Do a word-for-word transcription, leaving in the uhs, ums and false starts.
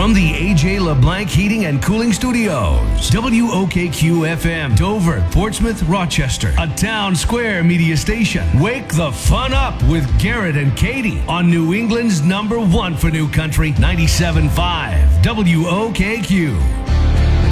from the A J LeBlanc Heating and Cooling Studios. W O K Q F M, Dover, Portsmouth, Rochester. A Town Square media station. Wake the fun up with Garrett and Katie on New England's number one for new country, ninety-seven point five W O K Q.